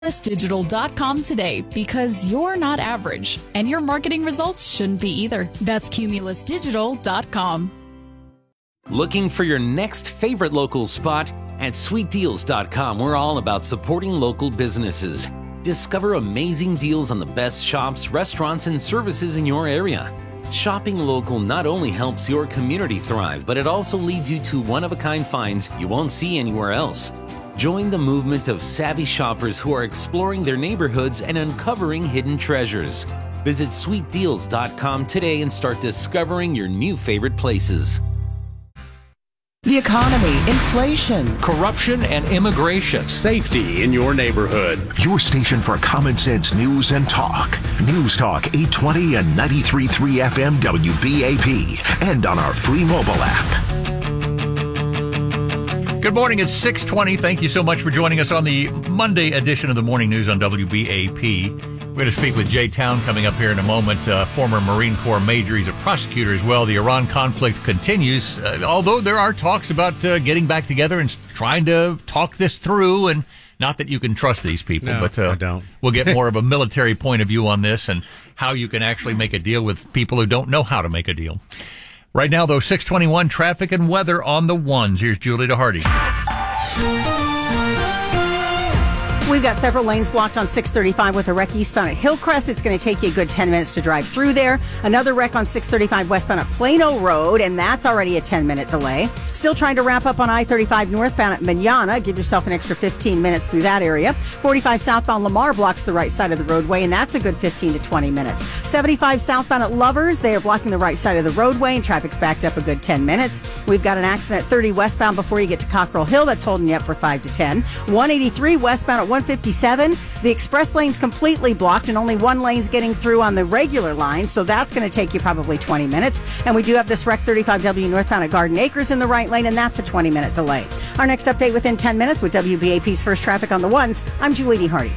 CumulusDigital.com today, because you're not average, and your marketing results shouldn't be either. That's CumulusDigital.com. Looking for your next favorite local spot? At SweetDeals.com, we're all about supporting local businesses. Discover amazing deals on the best shops, restaurants, and services in your area. Shopping local not only helps your community thrive, but it also leads you to one-of-a-kind finds you won't see anywhere else. Join the movement of savvy shoppers who are exploring their neighborhoods and uncovering hidden treasures. Visit SweetDeals.com today and start discovering your new favorite places. The economy, inflation, corruption and immigration, safety in your neighborhood. Your station for common sense news and talk. News Talk 820 and 93.3 FM WBAP, and on our free mobile app. Good morning, it's 6:20. Thank you so much for joining us on the Monday edition of the Morning News on WBAP. We're going to speak with Jay Town coming up here in a moment, former Marine Corps major. He's a prosecutor as well. The Iran conflict continues, although there are talks about getting back together and trying to talk this through. And not that you can trust these people, no, but I don't. We'll get more of a military point of view on this and how you can actually make a deal with people who don't know how to make a deal. Right now, though, 621 traffic and weather on the ones. Here's Julie DeHardy. We've got several lanes blocked on 635 with a wreck eastbound at Hillcrest. It's going to take you a good 10 minutes to drive through there. Another wreck on 635 westbound at Plano Road, and that's already a 10-minute delay. Still trying to wrap up on I-35 northbound at Manana. Give yourself an extra 15 minutes through that area. 45 southbound Lamar blocks the right side of the roadway, and that's a good 15 to 20 minutes. 75 southbound at Lovers, they are blocking the right side of the roadway, and traffic's backed up a good 10 minutes. We've got an accident at 30 westbound before you get to Cockrell Hill. That's holding you up for 5 to 10. 183 westbound at 157. The express lane's completely blocked and only one lane's getting through on the regular line, so that's going to take you probably 20 minutes. And we do have this wreck 35W northbound at Garden Acres in the right lane, and that's a 20-minute delay. Our next update within 10 minutes with WBAP's First Traffic on the Ones. I'm Julie DeHardy.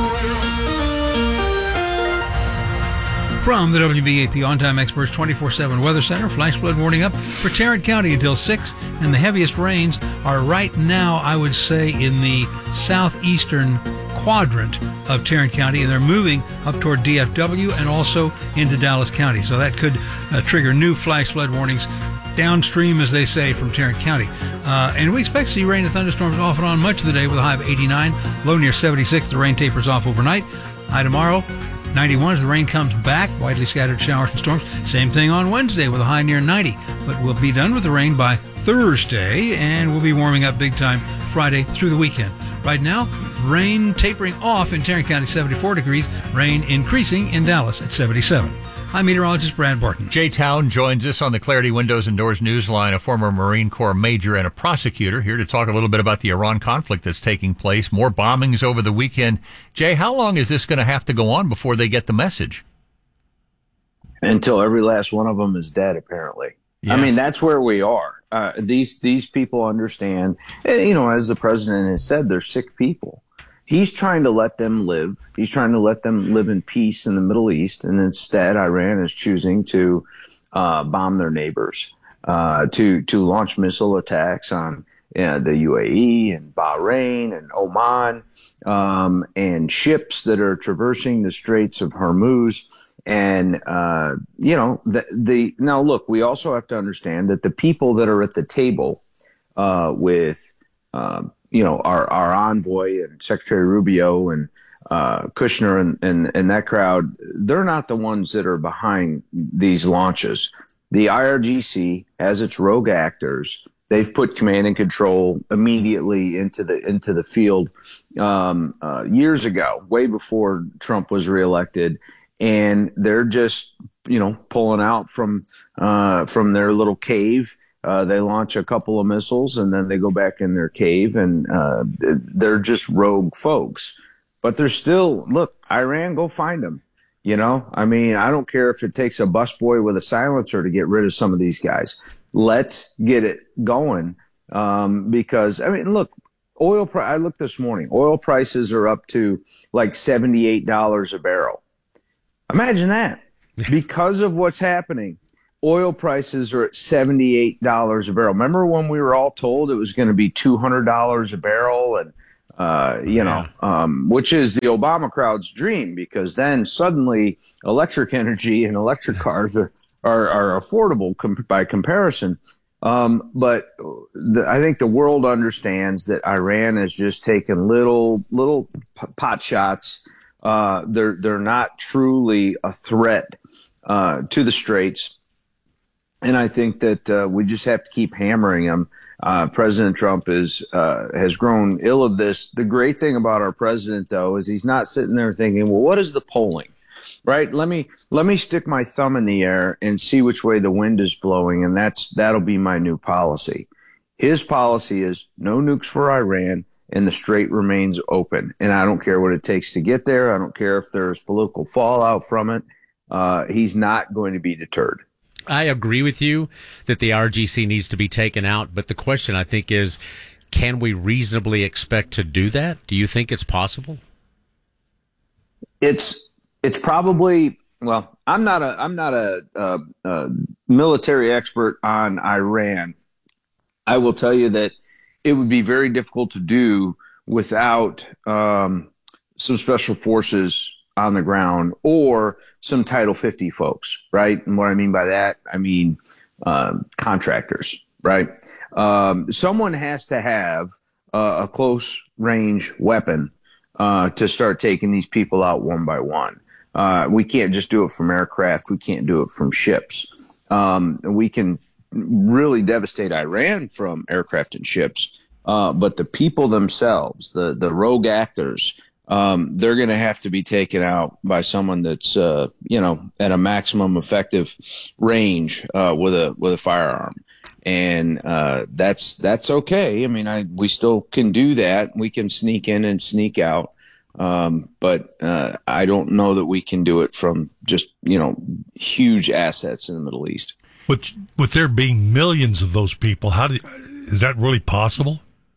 From the WBAP On-Time Experts 24/7 Weather Center, flash flood warning up for Tarrant County until 6, and the heaviest rains are right now, I would say, in the southeastern quadrant of Tarrant County, and they're moving up toward DFW and also into Dallas County. So that could trigger new flash flood warnings downstream, as they say, from Tarrant County. And we expect to see rain and thunderstorms off and on much of the day with a high of 89, low near 76. The rain tapers off overnight. High tomorrow, 91 as the rain comes back, widely scattered showers and storms. Same thing on Wednesday with a high near 90. But we'll be done with the rain by Thursday, and we'll be warming up big time Friday through the weekend. Right now, rain tapering off in Tarrant County, 74 degrees. Rain increasing in Dallas at 77. I'm meteorologist Brad Barton. Jay Town joins us on the Clarity Windows and Doors Newsline, a former Marine Corps major and a prosecutor, here to talk a little bit about the Iran conflict that's taking place. More bombings over the weekend. Jay, how long is this going to have to go on before they get the message? Until every last one of them is dead, apparently. Yeah. I mean, that's where we are. These people understand, you know, as the president has said, they're sick people. He's trying to let them live. He's trying to let them live in peace in the Middle East. And instead, Iran is choosing to bomb their neighbors, to launch missile attacks on the UAE and Bahrain and Oman, and ships that are traversing the Straits of Hormuz. And, you know, now look, we also have to understand that the people that are at the table with, you know, our envoy and Secretary Rubio and Kushner and that crowd, they're not the ones that are behind these launches. The IRGC has its rogue actors. They've put command and control immediately into the field years ago, way before Trump was reelected, and they're just, you know, pulling out from their little cave. They launch a couple of missiles and then they go back in their cave, and they're just rogue folks. But they're still, look, Iran, go find them. You know, I mean, I don't care if it takes a busboy with a silencer to get rid of some of these guys. Let's get it going, because, I mean, look, I looked this morning. Oil prices are up to like $78 a barrel. Imagine that. Because of what's happening, oil prices are at $78 a barrel. Remember when we were all told it was going to be $200 a barrel, and which is the Obama crowd's dream, because then suddenly electric energy and electric cars are affordable by comparison. But I think the world understands that Iran has just taken little pot shots. They're not truly a threat to the Straits. And I think that we just have to keep hammering them. President Trump has grown ill of this. The great thing about our president, though, is he's not sitting there thinking, well, what is the polling? Right? Let me stick my thumb in the air and see which way the wind is blowing, and that'll be my new policy. His policy is no nukes for Iran, and the Strait remains open. And I don't care what it takes to get there. I don't care if there's political fallout from it. He's not going to be deterred. I agree with you that the RGC needs to be taken out, but the question, I think, is, can we reasonably expect to do that? Do you think it's possible? It's probably, well, I'm not a military expert on Iran. I will tell you that it would be very difficult to do without some special forces on the ground or some Title 50 folks, right? And what I mean by that, I mean contractors, right? Someone has to have a close range weapon to start taking these people out one by one. We can't just do it from aircraft. We can't do it from ships. We can really devastate Iran from aircraft and ships. But the people themselves, the rogue actors, they're going to have to be taken out by someone that's, at a maximum effective range, with a firearm. And, that's okay. I mean, we still can do that. We can sneak in and sneak out. But I don't know that we can do it from just, huge assets in the Middle East. With there being millions of those people, is that really possible?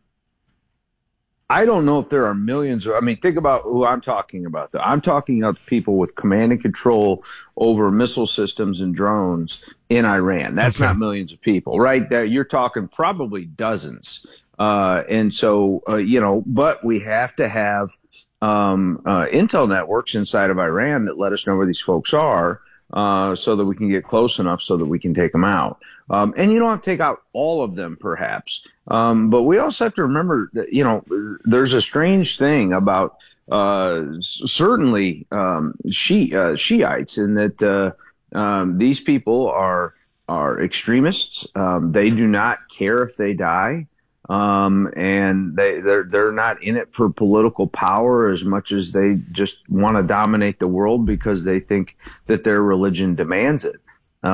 I don't know if there are millions. Think about who I'm talking about. I'm talking about people with command and control over missile systems and drones in Iran. That's not millions of people, right? You're talking probably dozens. And so, but we have to have intel networks inside of Iran that let us know where these folks are, so that we can get close enough so that we can take them out. And you don't have to take out all of them, perhaps. But we also have to remember that, there's a strange thing about certainly Shiites, in that these people are extremists. They do not care if they die. And they're not in it for political power as much as they just want to dominate the world because they think that their religion demands it.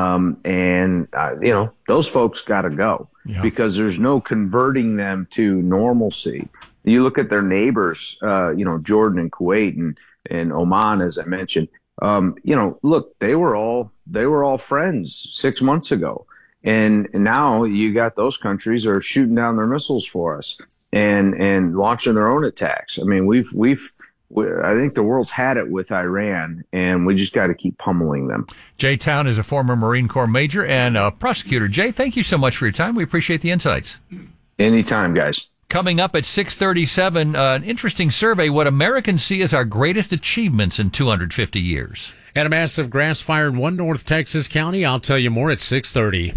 Those folks got to go, because there's no converting them to normalcy. You look at their neighbors, Jordan and Kuwait and Oman, as I mentioned. Look, they were all friends 6 months ago. And now you got those countries are shooting down their missiles for us and launching their own attacks. I mean, I think the world's had it with Iran, and we just got to keep pummeling them. Jay Town is a former Marine Corps major and a prosecutor. Jay, thank you so much for your time. We appreciate the insights. Anytime, guys. Coming up at 6:37, an interesting survey, what Americans see as our greatest achievements in 250 years. And a massive grass fire in one North Texas county. I'll tell you more at 6:30.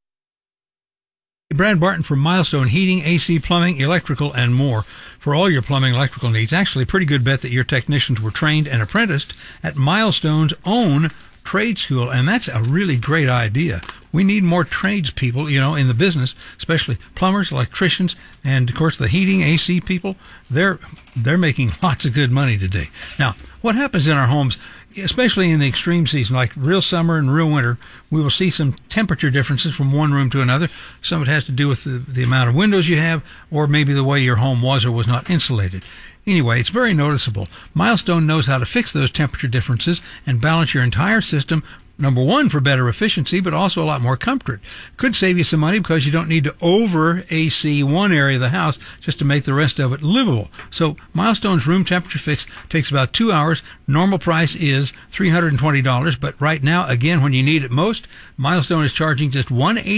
Brad Barton from Milestone Heating, AC, Plumbing, Electrical, and more. For all your plumbing electrical needs, actually a pretty good bet that your technicians were trained and apprenticed at Milestone's own trade school, and that's a really great idea. We need more tradespeople, in the business, especially plumbers, electricians, and of course the heating, AC people. They're making lots of good money today. Now, what happens in our homes, especially in the extreme season, like real summer and real winter, we will see some temperature differences from one room to another. Some of it has to do with the amount of windows you have, or maybe the way your home was or was not insulated. Anyway, it's very noticeable. Milestone knows how to fix those temperature differences and balance your entire system Number one, for better efficiency, but also a lot more comfort. Could save you some money because you don't need to over AC one area of the house just to make the rest of it livable. So Milestone's room temperature fix takes about 2 hours. Normal price is $320, but right now, again, when you need it most, Milestone is charging just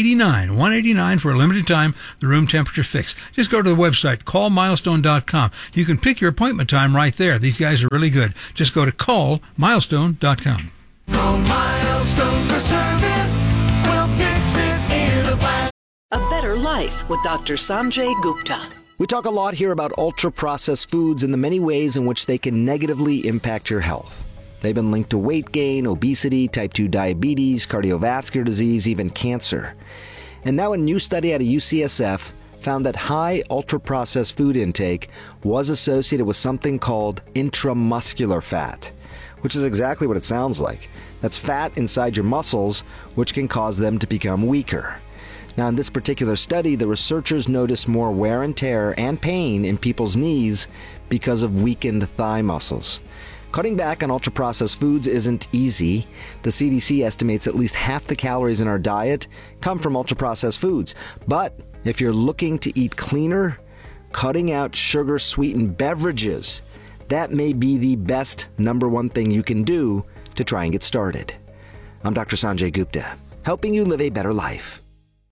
$189 for a limited time, the room temperature fix. Just go to the website, callmilestone.com. You can pick your appointment time right there. These guys are really good. Just go to callmilestone.com. Call Milestone for service. We'll fix it in a flash. A Better Life with Dr. Sanjay Gupta. We talk a lot here about ultra-processed foods and the many ways in which they can negatively impact your health. They've been linked to weight gain, obesity, type 2 diabetes, cardiovascular disease, even cancer. And now a new study out of UCSF found that high ultra-processed food intake was associated with something called intramuscular fat, which is exactly what it sounds like. That's fat inside your muscles, which can cause them to become weaker. Now, in this particular study, the researchers noticed more wear and tear and pain in people's knees because of weakened thigh muscles. Cutting back on ultra-processed foods isn't easy. The CDC estimates at least half the calories in our diet come from ultra-processed foods. But if you're looking to eat cleaner, cutting out sugar-sweetened beverages, that may be the best number one thing you can do to try and get started. I'm Dr. Sanjay Gupta, helping you live a better life.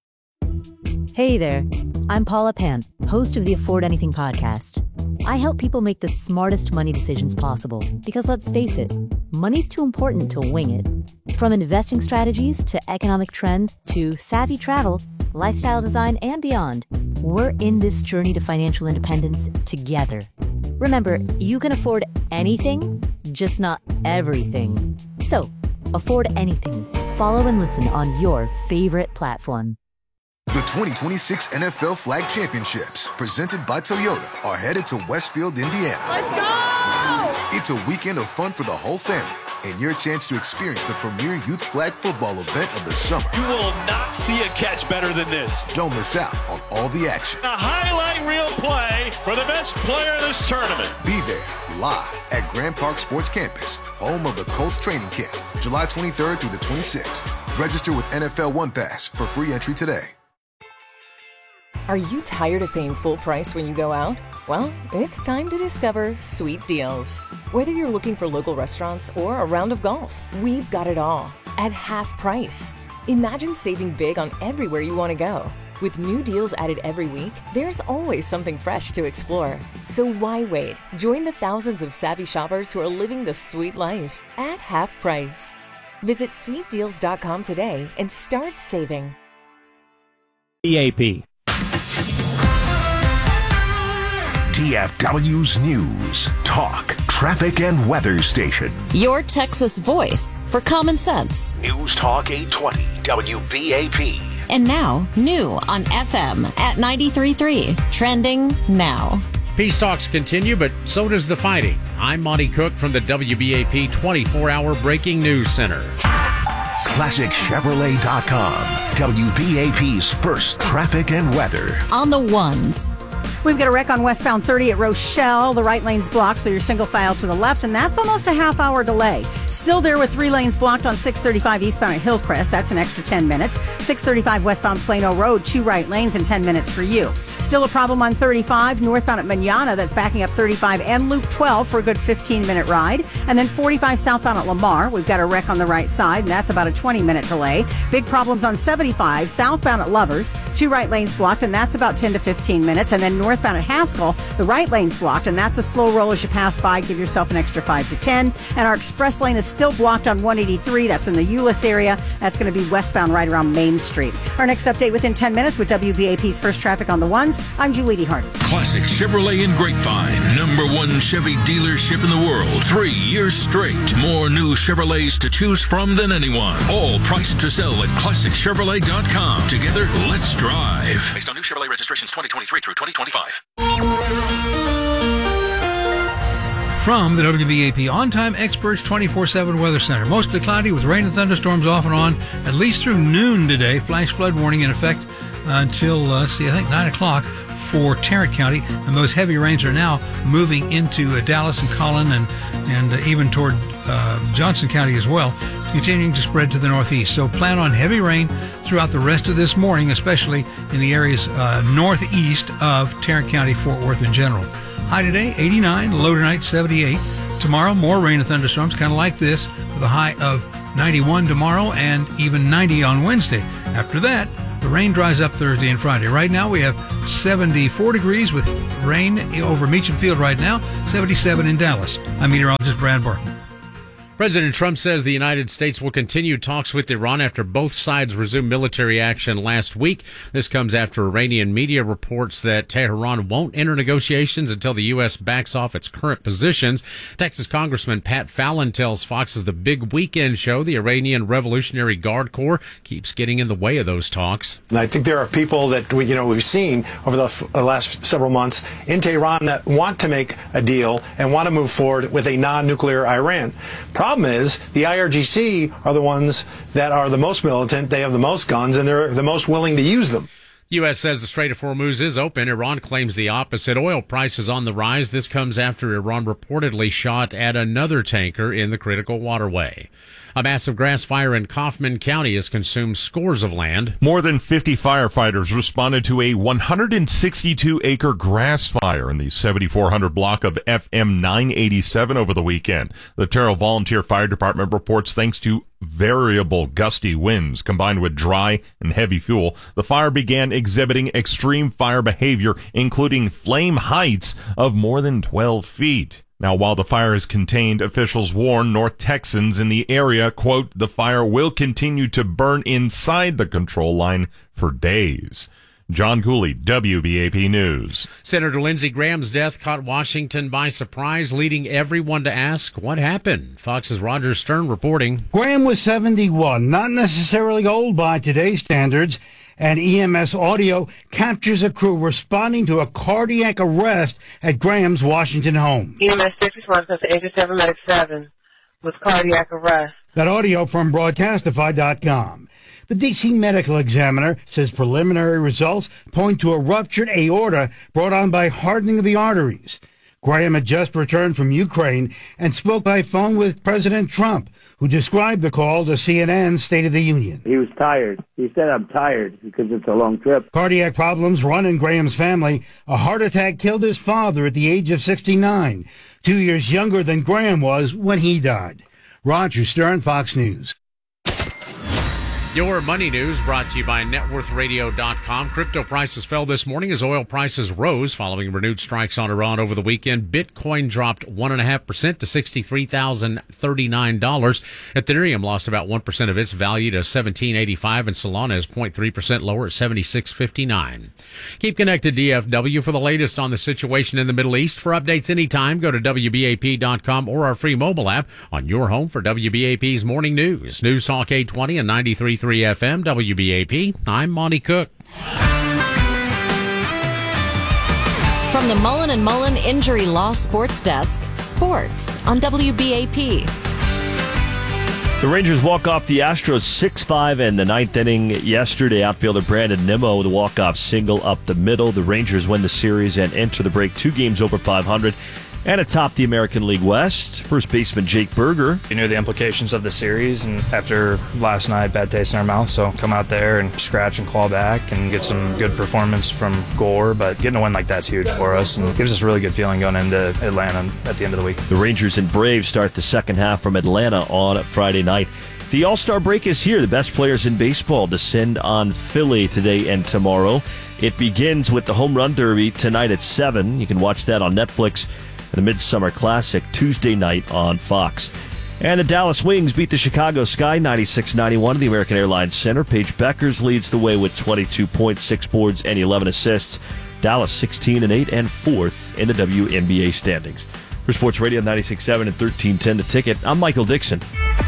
Hey there, I'm Paula Pant, host of the Afford Anything podcast. I help people make the smartest money decisions possible because, let's face it, money's too important to wing it. From investing strategies to economic trends to savvy travel, lifestyle design, and beyond, we're in this journey to financial independence together. Remember, you can afford anything, just not everything. So, afford anything. Follow and listen on your favorite platform. The 2026 NFL Flag Championships, presented by Toyota, are headed to Westfield, Indiana. Let's go! It's a weekend of fun for the whole family and your chance to experience the premier youth flag football event of the summer. You will not see a catch better than this. Don't miss out on all the action. A highlight reel play for the best player in this tournament. Be there live at Grand Park Sports Campus, home of the Colts training camp, July 23rd through the 26th. Register with NFL One Pass for free entry today. Are you tired of paying full price when you go out? Well, it's time to discover Sweet Deals. Whether you're looking for local restaurants or a round of golf, we've got it all at half price. Imagine saving big on everywhere you want to go. With new deals added every week, there's always something fresh to explore. So why wait? Join the thousands of savvy shoppers who are living the sweet life at half price. Visit sweetdeals.com today and start saving. BAP. DFW's News, Talk, Traffic, and Weather Station. Your Texas voice for common sense. News Talk 820 WBAP. And now, new on FM at 93.3. Trending now. Peace talks continue, but so does the fighting. I'm Monty Cook from the WBAP 24-hour Breaking News Center. ClassicChevrolet.com. WBAP's first traffic and weather. On the ones. We've got a wreck on westbound 30 at Rochelle. The right lane's blocked, so you're single file to the left, and that's almost a half-hour delay. Still there with 3 lanes blocked on 635 eastbound at Hillcrest. That's an extra 10 minutes. 635 westbound Plano Road, 2 right lanes and 10 minutes for you. Still a problem on 35 northbound at Manana. That's backing up 35 and Loop 12 for a good 15-minute ride. And then 45 southbound at Lamar. We've got a wreck on the right side, and that's about a 20-minute delay. Big problems on 75 southbound at Lovers. 2 right lanes blocked, and that's about 10 to 15 minutes. And then northbound at Haskell, the right lane's blocked, and that's a slow roll as you pass by. Give yourself an extra 5 to 10. And our express lane is still blocked on 183. That's in the Euless area. That's going to be westbound right around Main Street. Our next update within 10 minutes with WBAP's First Traffic on the Ones. I'm Julie Harden. Classic Chevrolet in Grapevine. #1 Chevy dealership in the world. 3 years straight. More new Chevrolets to choose from than anyone. All priced to sell at ClassicChevrolet.com. Together, let's drive. Based on new Chevrolet registrations 2023 through 2025. From the WBAP On-Time Experts 24/7 Weather Center. Mostly cloudy with rain and thunderstorms off and on, at least through noon today. Flash flood warning in effect until, I think 9 o'clock for Tarrant County. And those heavy rains are now moving into Dallas and Collin and even toward Johnson County as well. continuing to spread to the northeast. So plan on heavy rain throughout the rest of this morning, especially in the areas northeast of Tarrant County, Fort Worth in general. High today, 89. Low tonight, 78. Tomorrow, more rain and thunderstorms, kind of like this, with a high of 91 tomorrow and even 90 on Wednesday. After that, the rain dries up Thursday and Friday. Right now, we have 74 degrees with rain over Meacham Field right now, 77 in Dallas. I'm meteorologist Brad Barton. President Trump says the United States will continue talks with Iran after both sides resumed military action last week. This comes after Iranian media reports that Tehran won't enter negotiations until the U.S. backs off its current positions. Texas Congressman Pat Fallon tells Fox's The Big Weekend Show the Iranian Revolutionary Guard Corps keeps getting in the way of those talks. And I think there are people that we've seen over the last several months in Tehran that want to make a deal and want to move forward with a non-nuclear Iran. Problem is, the IRGC are the ones that are the most militant, they have the most guns, and they're the most willing to use them. U.S. says the Strait of Hormuz is open. Iran claims the opposite. Oil prices on the rise. This comes after Iran reportedly shot at another tanker in the critical waterway. A massive grass fire in Kaufman County has consumed scores of land. More than 50 firefighters responded to a 162-acre grass fire in the 7400 block of FM 987 over the weekend. The Terrell Volunteer Fire Department reports thanks to variable gusty winds combined with dry and heavy fuel, the fire began exhibiting extreme fire behavior, including flame heights of more than 12 feet. Now, while the fire is contained, officials warn North Texans in the area, quote, the fire will continue to burn inside the control line for days. John Cooley, WBAP News. Senator Lindsey Graham's death caught Washington by surprise, leading everyone to ask what happened. Fox's Roger Stern reporting. Graham was 71, not necessarily old by today's standards, and EMS audio captures a crew responding to a cardiac arrest at Graham's Washington home. EMS 6 response to 87 Medic 7 with cardiac arrest. That audio from Broadcastify.com. The D.C. medical examiner says preliminary results point to a ruptured aorta brought on by hardening of the arteries. Graham had just returned from Ukraine and spoke by phone with President Trump, who described the call to CNN's State of the Union. He was tired. He said, I'm tired because it's a long trip. Cardiac problems run in Graham's family. A heart attack killed his father at the age of 69, 2 years younger than Graham was when he died. Roger Stern, Fox News. Your money news brought to you by NetWorthRadio.com. Crypto prices fell this morning as oil prices rose following renewed strikes on Iran over the weekend. Bitcoin dropped 1.5% to $63,039. Ethereum lost about 1% of its value to $17.85, and Solana is 0.3% lower at $76.59. Keep connected, DFW, for the latest on the situation in the Middle East. For updates anytime, go to WBAP.com or our free mobile app on your home for WBAP's morning news. News Talk 820 and 93.3 FM, WBAP. I'm Monty Cook. From the Mullen & Mullen Injury Law Sports Desk, sports on WBAP. The Rangers walk off the Astros 6-5 in the ninth inning yesterday. Outfielder Brandon Nimmo with a walk-off single up the middle. The Rangers win the series and enter the break 2 games over 500 and atop the American League West. First baseman Jake Berger. You knew the implications of the series, and after last night, bad taste in our mouth, so come out there and scratch and claw back and get some good performance from Gore, but getting a win like that's huge for us and gives us a really good feeling going into Atlanta at the end of the week. The Rangers and Braves start the second half from Atlanta on Friday night. The All-Star break is here. The best players in baseball descend on Philly today and tomorrow. It begins with the Home Run Derby tonight at 7. You can watch that on Netflix. The Midsummer Classic Tuesday night on Fox. And the Dallas Wings beat the Chicago Sky 96-91 at the American Airlines Center. Paige Beckers leads the way with 22 points, 6 boards, and 11 assists. Dallas 16-8 and 4th in the WNBA standings. For Sports Radio 96.7 and 1310 The Ticket, I'm Michael Dixon.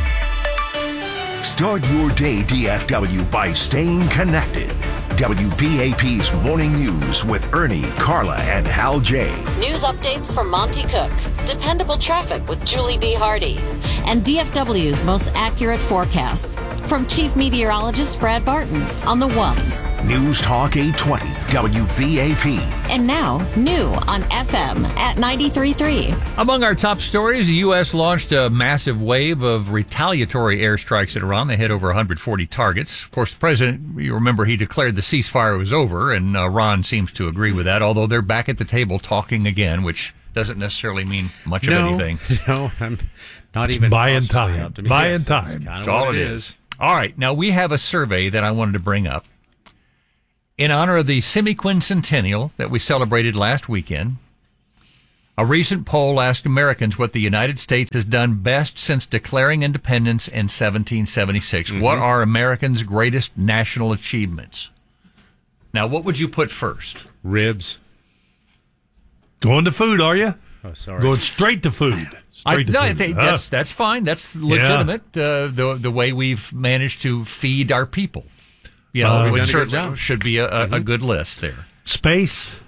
Start your day, DFW, by staying connected. WBAP's Morning News with Ernie, Carla, and Hal J. News updates from Monty Cook, dependable traffic with Julie D. Hardy, and DFW's most accurate forecast. From Chief Meteorologist Brad Barton on the ones. News Talk 820 WBAP. And now, new on FM at 93.3. Among our top stories, the U.S. launched a massive wave of retaliatory airstrikes at Iran. They hit over 140 targets. Of course, the president, you remember, he declared the ceasefire was over, and Iran seems to agree with that, although they're back at the table talking again, which doesn't necessarily mean much of anything. No, I'm not even buying time. Buying time. That's That's all it is. All right, now we have a survey that I wanted to bring up. In honor of the semi-quincentennial that we celebrated last weekend, a recent poll asked Americans what the United States has done best since declaring independence in 1776. Mm-hmm. What are Americans' greatest national achievements? Now, what would you put first? Ribs. Going to food, are you? Oh, sorry. Going straight to food. I think that's fine. That's legitimate. The way we've managed to feed our people. You know, it certainly should be a good list there. Space.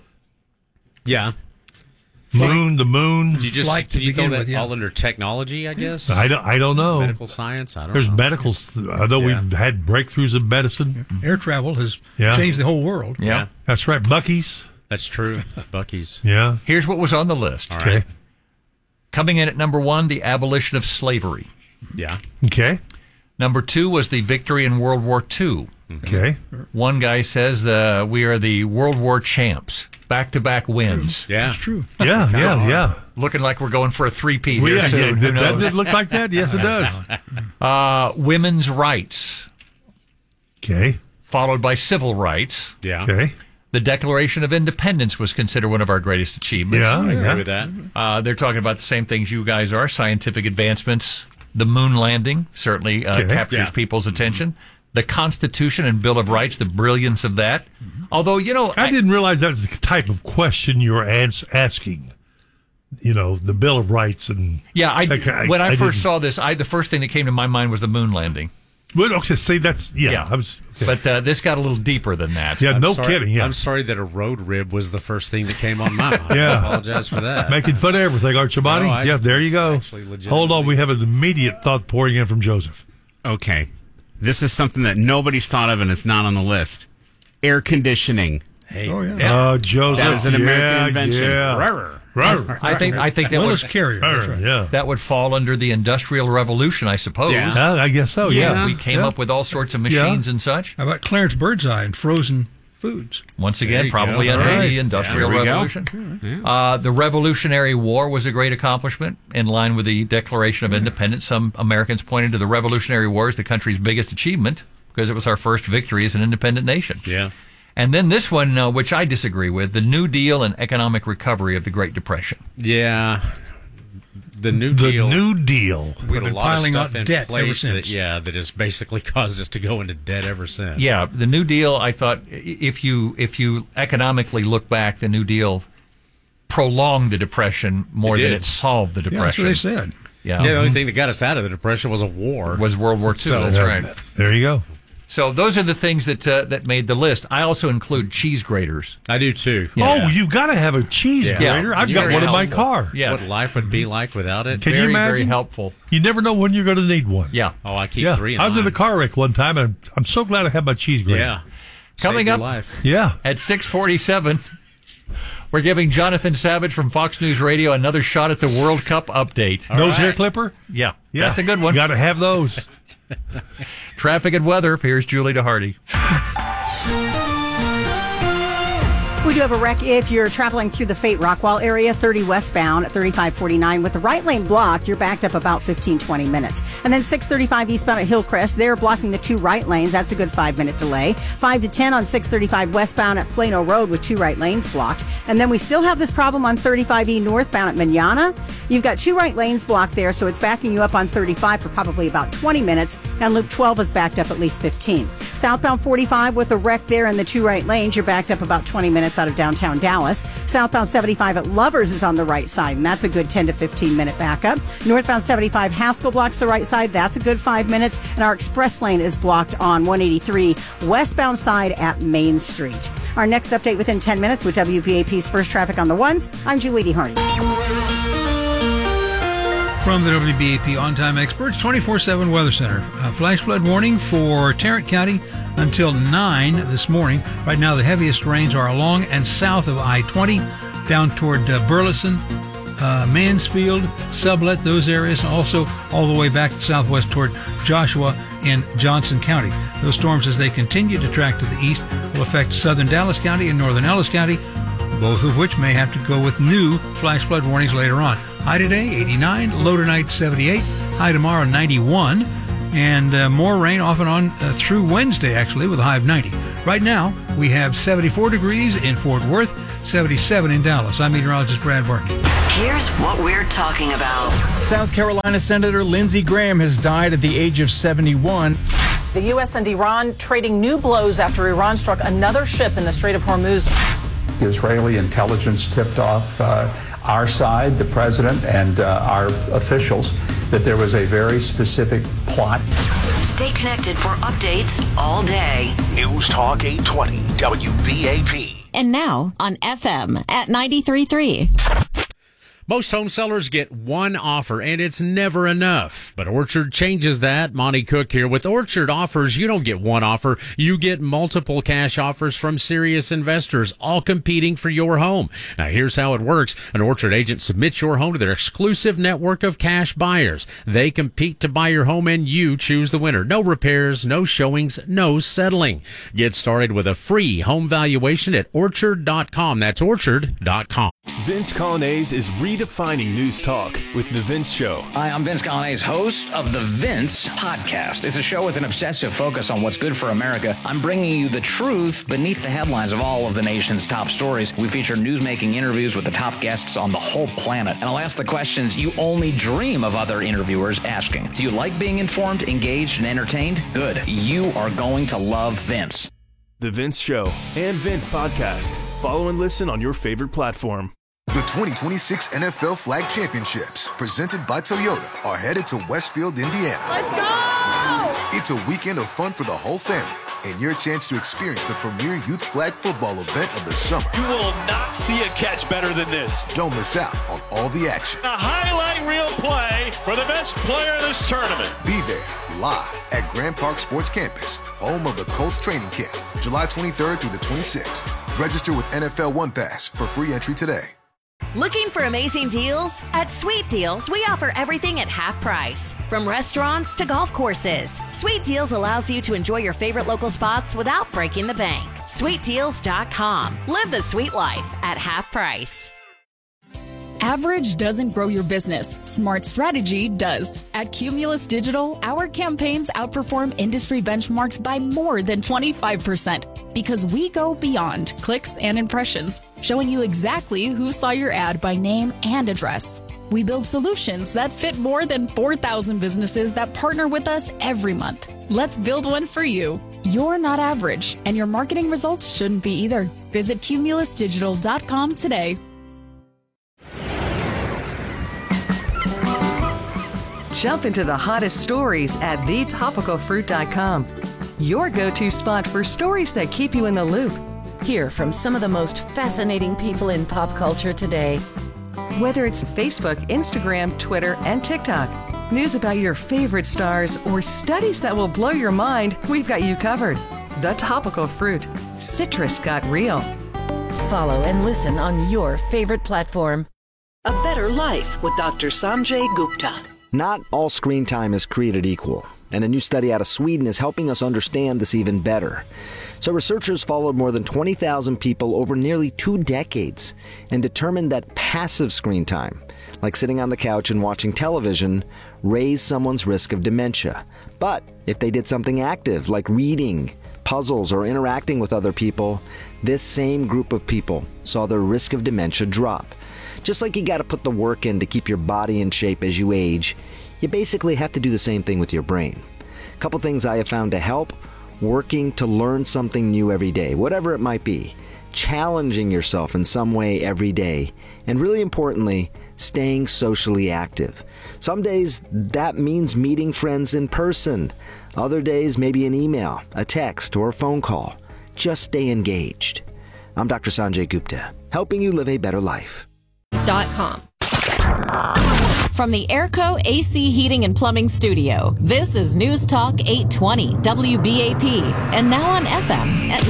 Yeah. Moon, the moon. You just Like to can you throw begin that with, yeah. all under technology, I guess? I don't know. Medical science? I don't There's know. medical. I know we've had breakthroughs in medicine. Air travel has changed the whole world. Yeah. That's right. Buc-ee's. That's true. Buc-ee's. Yeah. Here's what was on the list. All right. Coming in at number 1, the abolition of slavery. Yeah. Okay. Number 2 was the victory in World War II. Okay. One guy says we are the World War champs. Back-to-back wins. Yeah. That's true. Yeah. Looking like we're going for a three-peat here Yeah, soon. Who doesn't knows? it look like that? Yes, it does. Women's rights. Okay. Followed by civil rights. Yeah. Okay. The Declaration of Independence was considered one of our greatest achievements. Yeah, I yeah. agree with that. They're talking about the same things you guys are. Scientific advancements. The moon landing certainly captures people's attention. The Constitution and Bill of Rights, the brilliance of that. Although, you know... I didn't realize that was the type of question you were asking. You know, the Bill of Rights and... Yeah, when I first didn't- saw this, the first thing that came to my mind was the moon landing. Well, okay, see, that's... Yeah. I was, okay. But this got a little deeper than that. Yeah, I'm no sorry- kidding. Yeah. I'm sorry that a road rib was the first thing that came on my mind. Yeah. I apologize for that. Making fun of everything, aren't you, Bonnie? No, Yeah, there you go. actually legitimately- Hold on, we have an immediate thought pouring in from Joseph. Okay. This is something that nobody's thought of, and it's not on the list. Air conditioning. Hey. Oh, yeah. Joseph. That is an American invention. Yeah. I think that Willis would, Carrier. That's right. Yeah. that would fall under the Industrial Revolution, I suppose. Yeah. I guess so, yeah. We came up with all sorts of machines and such. How about Clarence Birdseye and frozen foods? Once There again, you probably go. under All right. the Industrial There we go. Revolution. The Revolutionary War was a great accomplishment in line with the Declaration of Independence. Some Americans pointed to the Revolutionary War as the country's biggest achievement because it was our first victory as an independent nation. Yeah. And then this one, which I disagree with, the New Deal and economic recovery of the Great Depression. Yeah. The New The Deal. New Deal. Put We've a been lot of piling stuff on in debt ever place since. that has basically caused us to go into debt ever since. Yeah, the New Deal, I thought, if you economically look back, the New Deal prolonged the Depression more than did. it solved the Yeah, that's Depression. what they said. Yeah. The only thing that got us out of the Depression was a war. Was World War II. So- That's right. There you go. So those are the things that made the list. I also include cheese graters. I do too. Oh, you got to have a cheese grater. I've got Very one in my helpful. car. Yeah. What life would be like without it. Can you Very, imagine? very helpful. You never know when you're going to need one. Yeah. Oh, I keep Yeah. 3 in I was in mine. a car wreck one time, and I'm so glad I have my cheese grater. Yeah. Coming Saved your up life. Yeah. at 6:47, we're giving Jonathan Savage from Fox News Radio another shot at the World Cup update. Nose hair clipper? Yeah, Yeah. that's a good one. Got to have those. Traffic and weather. Here's Julie DeHardy. We do have a wreck if you're traveling through the Fate Rockwall area, 30 westbound at 3549. With the right lane blocked, you're backed up about 15-20 minutes. And then 635 eastbound at Hillcrest, they're blocking the 2 right lanes. That's a good 5-minute delay. 5 to 10 on 635 westbound at Plano Road with 2 right lanes blocked. And then we still have this problem on 35E northbound at Manana. You've got 2 right lanes blocked there, so it's backing you up on 35 for probably about 20 minutes. And Loop 12 is backed up at least 15. Southbound 45 with a wreck there in the 2 right lanes, you're backed up about 20 minutes out of downtown Dallas. Southbound 75 at Lovers is on the right side, and that's a good 10 to 15 minute backup. Northbound 75 Haskell blocks the right side. That's a good 5 minutes. And our express lane is blocked on 183 westbound side at Main Street. Our next update within 10 minutes with WPAP's First Traffic on the Ones. I'm Julie DeHardy. From the WBAP On-Time Experts 24/7 Weather Center. Flash flood warning for Tarrant County until 9 this morning. Right now, the heaviest rains are along and south of I-20, down toward Burleson, Mansfield, Sublette, those areas. Also, all the way back to southwest toward Joshua in Johnson County. Those storms, as they continue to track to the east, will affect southern Dallas County and northern Ellis County, both of which may have to go with new flash flood warnings later on. High today, 89. Low tonight, 78. High tomorrow, 91. And more rain off and on through Wednesday, actually, with a high of 90. Right now, we have 74 degrees in Fort Worth, 77 in Dallas. I'm meteorologist Brad Barton. Here's what we're talking about. South Carolina Senator Lindsey Graham has died at the age of 71. The U.S. and Iran trading new blows after Iran struck another ship in the Strait of Hormuz. Israeli intelligence tipped off our side, the president, and our officials that there was a very specific plot. Stay connected for updates all day. News Talk 820 WBAP. And now on FM at 93.3. Most home sellers get one offer, and it's never enough. But Orchard changes that. Monty Cook here. With Orchard offers, you don't get one offer. You get multiple cash offers from serious investors, all competing for your home. Now, here's how it works. An Orchard agent submits your home to their exclusive network of cash buyers. They compete to buy your home, and you choose the winner. No repairs, no showings, no settling. Get started with a free home valuation at Orchard.com. That's Orchard.com. Vince Colonnese is redefining news talk with The Vince Show. Hi, I'm Vince Colonnese, host of The Vince Podcast. It's a show with an obsessive focus on what's good for America. I'm bringing you the truth beneath the headlines of all of the nation's top stories. We feature newsmaking interviews with the top guests on the whole planet. And I'll ask the questions you only dream of other interviewers asking. Do you like being informed, engaged, and entertained? Good. You are going to love Vince. The Vince Show and Vince Podcast. Follow and listen on your favorite platform. The 2026 NFL Flag Championships, presented by Toyota, are headed to Westfield, Indiana. Let's go! It's a weekend of fun for the whole family, and your chance to experience the premier youth flag football event of the summer. You will not see a catch better than this. Don't miss out on all the action. A highlight reel play for the best player in this tournament. Be there, live at Grand Park Sports Campus, home of the Colts training camp, July 23rd through the 26th. Register with NFL One Pass for free entry today. Looking for amazing deals? At Sweet Deals, we offer everything at half price. From restaurants to golf courses, Sweet Deals allows you to enjoy your favorite local spots without breaking the bank. SweetDeals.com. Live the sweet life at half price. Average doesn't grow your business. Smart strategy does. At Cumulus Digital, our campaigns outperform industry benchmarks by more than 25% because we go beyond clicks and impressions, showing you exactly who saw your ad by name and address. We build solutions that fit more than 4,000 businesses that partner with us every month. Let's build one for you. You're not average, and your marketing results shouldn't be either. Visit cumulusdigital.com today. Jump into the hottest stories at thetopicalfruit.com. Your go-to spot for stories that keep you in the loop. Hear from some of the most fascinating people in pop culture today. Whether it's Facebook, Instagram, Twitter, and TikTok, news about your favorite stars, or studies that will blow your mind, we've got you covered. The Topical Fruit. Citrus got real. Follow and listen on your favorite platform. A Better Life with Dr. Sanjay Gupta. Not all screen time is created equal, and a new study out of Sweden is helping us understand this even better. So researchers followed more than 20,000 people over nearly 2 decades and determined that passive screen time, like sitting on the couch and watching television, raised someone's risk of dementia. But if they did something active, like reading, puzzles, or interacting with other people, this same group of people saw their risk of dementia drop. Just like you got to put the work in to keep your body in shape as you age, you basically have to do the same thing with your brain. A couple things I have found to help: working to learn something new every day, whatever it might be, challenging yourself in some way every day, and really importantly, staying socially active. Some days that means meeting friends in person. Other days maybe an email, a text, or a phone call. Just stay engaged. I'm Dr. Sanjay Gupta, helping you live a better life. .com. From the Airco AC Heating and Plumbing Studio, this is News Talk 820 WBAP, and now on FM at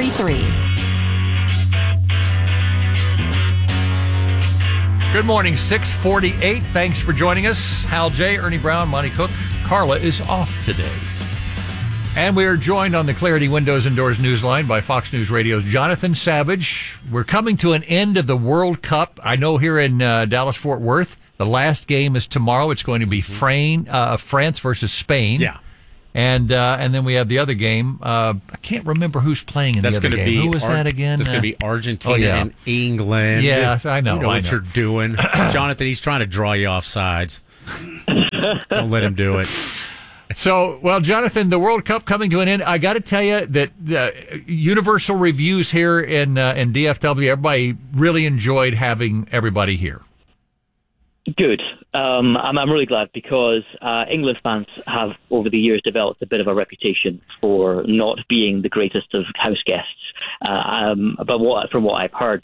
93.3. Good morning, 6:48. Thanks for joining us. Hal J., Ernie Brown, Monty Cook. Carla is off today. And we are joined on the Clarity Windows and Doors Newsline by Fox News Radio's Jonathan Savage. We're coming to an end of the World Cup. I know here in Dallas-Fort Worth, the last game is tomorrow. It's going to be France versus Spain. Yeah. And then we have the other game. I can't remember who's playing in the other game. Who was that again? That's going to be Argentina and England. Yes, I know. You know what you're doing. Jonathan, he's trying to draw you off sides. Don't let him do it. So, well, Jonathan, the World Cup coming to an end. I got to tell you that the universal reviews here in DFW, everybody really enjoyed having everybody here. Good. I'm really glad because England fans have, over the years, developed a bit of a reputation for not being the greatest of house guests. But from what I've heard,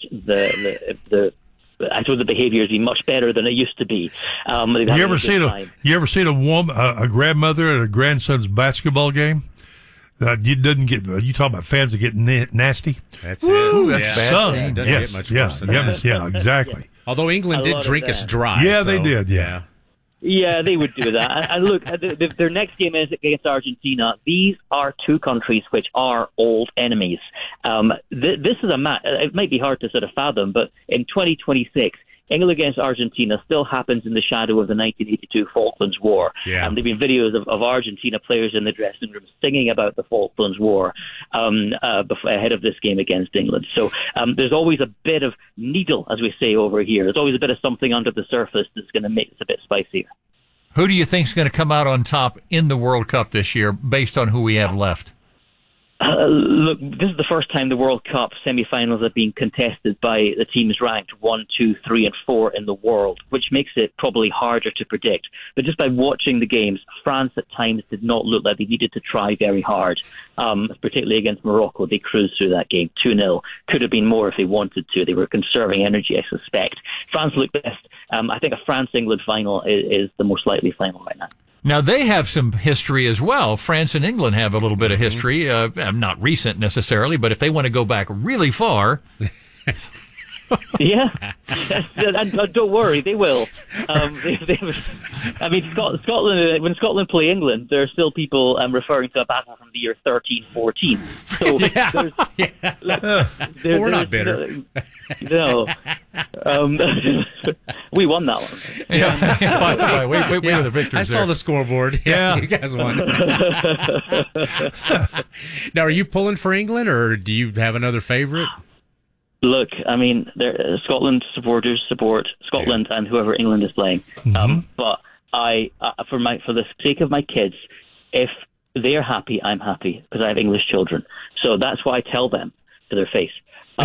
I suppose the behaviour has been much better than it used to be. You ever seen a woman, a grandmother at a grandson's basketball game? You talk about fans that get nasty. That's it. Ooh, that's yeah. bad. Son, Doesn't yes, get much worse than that. Yeah, exactly. Although England did drink us dry. Yeah, they did. Yeah. Yeah, they would do that. And look, their next game is against Argentina. These are two countries which are old enemies. This is a match. It might be hard to sort of fathom, but in 2026, England against Argentina still happens in the shadow of the 1982 Falklands War. Yeah. There have been videos of Argentina players in the dressing room singing about the Falklands War ahead of this game against England. So there's always a bit of needle, as we say over here. There's always a bit of something under the surface that's going to make this a bit spicier. Who do you think is going to come out on top in the World Cup this year based on who we have left? Look, this is the first time the World Cup semi-finals have been contested by the teams ranked 1, 2, 3, and 4 in the world, which makes it probably harder to predict. But just by watching the games, France at times did not look like they needed to try very hard, particularly against Morocco. They cruised through that game 2-0. Could have been more if they wanted to. They were conserving energy, I suspect. France looked best. I think a France-England final is the most likely final right now. Now, they have some history as well. France and England have a little bit of history, not recent necessarily, but if they want to go back really far... and don't worry, they will. Scotland, when Scotland play England, there are still people referring to a battle from the year 1314. So we're not bitter. No. We won that one. Yeah. We were the victors. I saw the scoreboard. Yeah, you guys won. Now, are you pulling for England, or do you have another favorite? Look, I mean, Scotland supporters support Scotland and whoever England is playing. But for the sake of my kids, if they're happy, I'm happy because I have English children. So that's why I tell them to their face.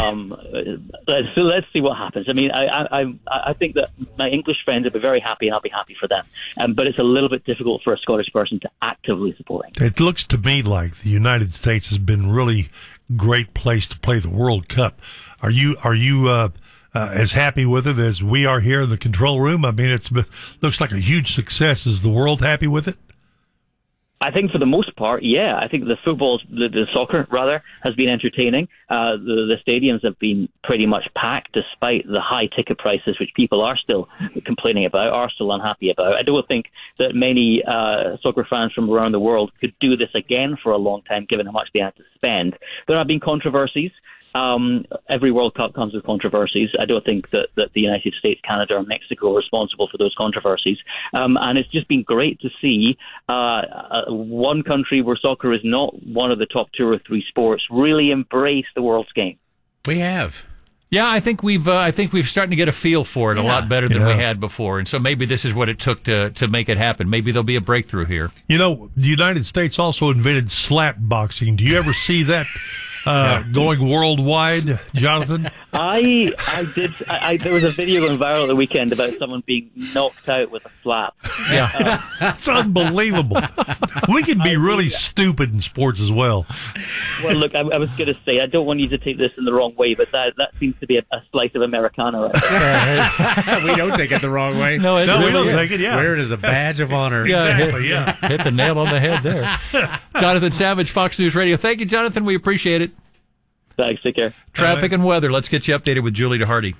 Let's see what happens. I mean, I think that my English friends will be very happy, and I'll be happy for them. But it's a little bit difficult for a Scottish person to actively support it. It looks to me like the United States has been really great place to play the World Cup. Are you as happy with it as we are here in the control room? I mean, looks like a huge success. Is the world happy with it? I think for the most part, yeah. I think the soccer rather, has been entertaining. The stadiums have been pretty much packed despite the high ticket prices, which people are still complaining about, are still unhappy about. I don't think that many soccer fans from around the world could do this again for a long time, given how much they had to spend. There have been controversies. Every World Cup comes with controversies. I don't think that the United States, Canada, or Mexico are responsible for those controversies. And it's just been great to see one country where soccer is not one of the top 2 or 3 sports really embrace the world's game. We have. Yeah, I think we've starting to get a feel for it a lot better than we had before, and so maybe this is what it took to make it happen. Maybe there'll be a breakthrough here. You know, the United States also invented slap boxing. Do you ever see that going worldwide, Jonathan? There was a video going viral the weekend about someone being knocked out with a slap. Yeah, that's unbelievable. We can be really stupid in sports as well. Well, look, I was going to say, I don't want you to take this in the wrong way, but that seems to be a slice of Americana right there. We don't take it the wrong way. No, we don't take it, yeah. Wear it as a badge of honor. Exactly, yeah. Hit the nail on the head there. Jonathan Savage, Fox News Radio. Thank you, Jonathan. We appreciate it. Thanks. Take care. Traffic and weather. Let's get you updated with Julie DeHardy.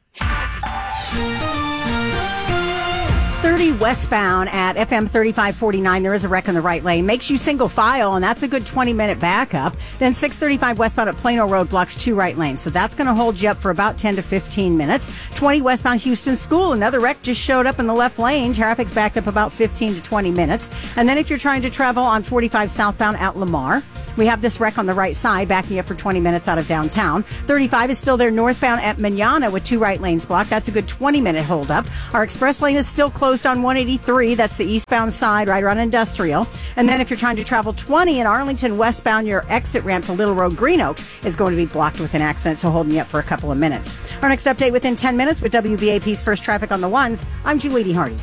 30 westbound at FM 3549. There is a wreck in the right lane. Makes you single file, and that's a good 20-minute backup. Then 635 westbound at Plano Road blocks 2 right lanes. So that's going to hold you up for about 10 to 15 minutes. 20 westbound Houston School. Another wreck just showed up in the left lane. Traffic's backed up about 15 to 20 minutes. And then if you're trying to travel on 45 southbound at Lamar, we have this wreck on the right side, backing up for 20 minutes out of downtown. 35 is still there northbound at Manana with 2 right lanes blocked. That's a good 20-minute holdup. Our express lane is still closed on 183. That's the eastbound side right around Industrial. And then if you're trying to travel 20 in Arlington westbound, your exit ramp to Little Road Green Oaks is going to be blocked with an accident, so holding you up for a couple of minutes. Our next update within 10 minutes with WBAP's First Traffic on the Ones. I'm Julie DeHardy.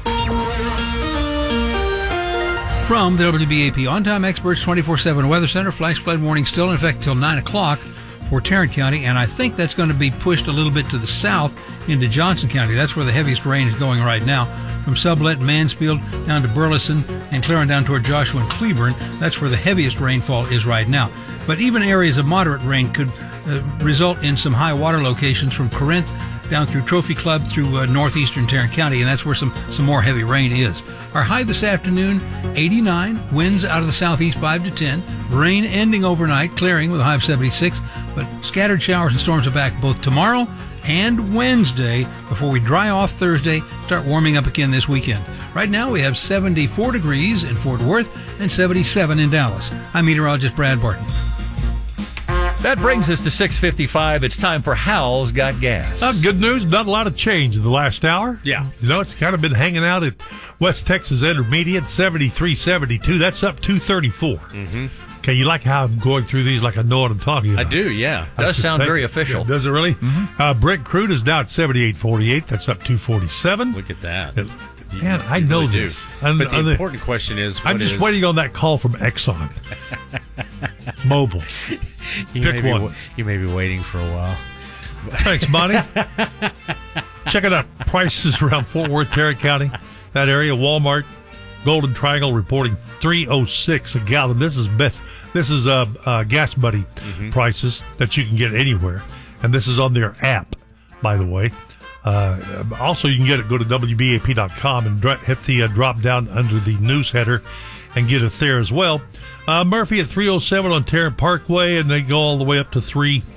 From the WBAP On-Time Experts 24/7 Weather Center, flash flood warning still in effect until 9 o'clock for Tarrant County, and I think that's going to be pushed a little bit to the south into Johnson County. That's where the heaviest rain is going right now. From Sublette and Mansfield down to Burleson and clearing down toward Joshua and Cleburne, that's where the heaviest rainfall is right now. But even areas of moderate rain could result in some high water locations from Corinth down through Trophy Club through northeastern Tarrant County, and that's where some more heavy rain is. Our high this afternoon, 89, winds out of the southeast 5 to 10, rain ending overnight, clearing with a high of 76, but scattered showers and storms are back both tomorrow and Wednesday before we dry off Thursday, start warming up again this weekend. Right now we have 74 degrees in Fort Worth and 77 in Dallas. I'm meteorologist Brad Barton. That brings us to 6:55. It's time for Hal's Got Gas. Good news, not a lot of change in the last hour. Yeah. You know, it's kind of been hanging out at West Texas Intermediate, 73.72. That's up 234. Mm-hmm. Okay, you like how I'm going through these like I know what I'm talking about? I do, yeah. Does sound very official. Yeah, does it really? Mm-hmm. Brent Crude is now at 78.48. That's up 247. Look at that. Man, I know really this. But the important question is, I'm just waiting on that call from Exxon Mobil. You may be waiting for a while. Thanks, Bonnie. Check it out. Prices around Fort Worth, Tarrant County, that area. Walmart, Golden Triangle reporting $3.06 a gallon. This is Gas Buddy prices that you can get anywhere, and this is on their app, by the way. Also, you can go to WBAP.com and hit the drop down under the news header and get it there as well. Murphy at 307 on Tarrant Parkway, and they go all the way up to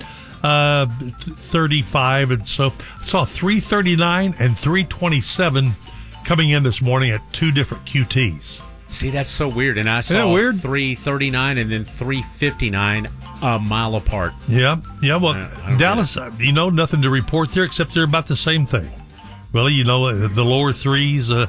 335. And so I saw 339 and 327 coming in this morning at 2 different QTs. See, that's so weird. And I saw 339 and then 359 a mile apart. Yeah. Well, Dallas, nothing to report there except they're about the same thing. Really, the lower threes and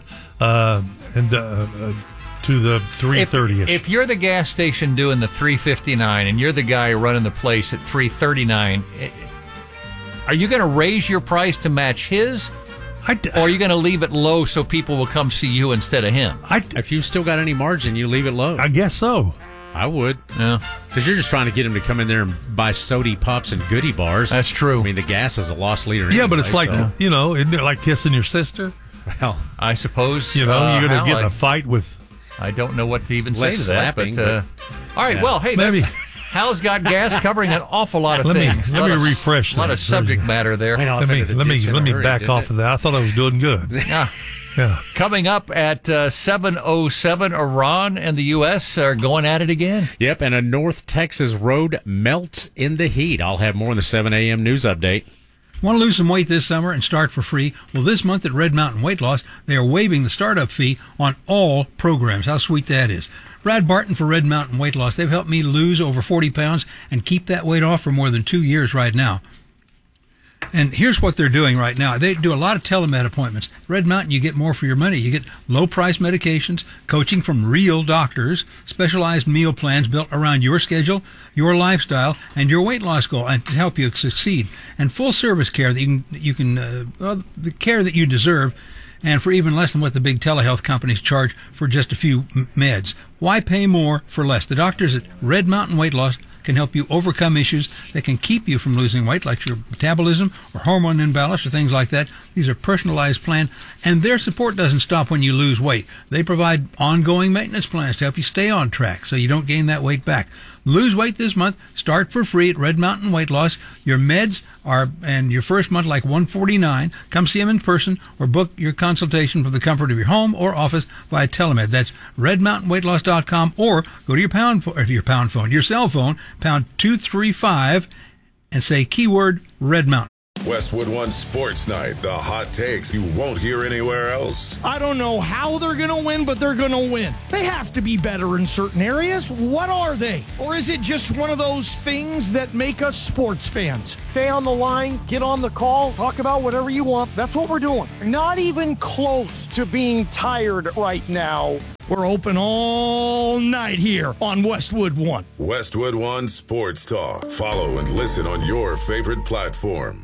to the 330-ish. If you're the gas station doing the 359 and you're the guy running the place at 339, are you going to raise your price to match his? Or are you going to leave it low so people will come see you instead of him? If you've still got any margin, you leave it low. I guess so. I would. Yeah. Because you're just trying to get him to come in there and buy sody pops and goodie bars. That's true. I mean, the gas is a loss leader Yeah, anyway, but it's like, isn't it like kissing your sister? Well, I suppose. You're going to get in a fight with... I don't know what to even say to slapping, that. All right, well, hey, maybe. Hal's Got Gas covering an awful lot of things. Let me refresh that. A lot of subject matter there. Let me back off of that. I thought I was doing good. Yeah. Coming up at 7:07, Iran and the U.S. are going at it again. Yep, and a North Texas road melts in the heat. I'll have more in the 7 a.m. news update. Want to lose some weight this summer and start for free? Well, this month at Red Mountain Weight Loss, they are waiving the startup fee on all programs. How sweet that is. Brad Barton for Red Mountain Weight Loss. They've helped me lose over 40 pounds and keep that weight off for more than 2 years right now. And here's what they're doing right now. They do a lot of telemed appointments. Red Mountain, you get more for your money. You get low-price medications, coaching from real doctors, specialized meal plans built around your schedule, your lifestyle, and your weight loss goal, and to help you succeed. And full-service care that the care that you deserve, and for even less than what the big telehealth companies charge for just a few meds. Why pay more for less? The doctors at Red Mountain Weight Loss can help you overcome issues that can keep you from losing weight, like your metabolism or hormone imbalance or things like that. These are personalized plans, and their support doesn't stop when you lose weight. They provide ongoing maintenance plans to help you stay on track so you don't gain that weight back. Lose weight this month. Start for free at Red Mountain Weight Loss. Your meds are, and your first month, like $149. Come see them in person or book your consultation from the comfort of your home or office via telemed. That's redmountainweightloss.com, or go to your cell phone, pound 235, and say keyword Red Mountain. Westwood One Sports Night, the hot takes you won't hear anywhere else. I don't know how they're going to win, but they're going to win. They have to be better in certain areas. What are they? Or is it just one of those things that make us sports fans? Stay on the line, get on the call, talk about whatever you want. That's what we're doing. Not even close to being tired right now. We're open all night here on Westwood One. Westwood One Sports Talk. Follow and listen on your favorite platform.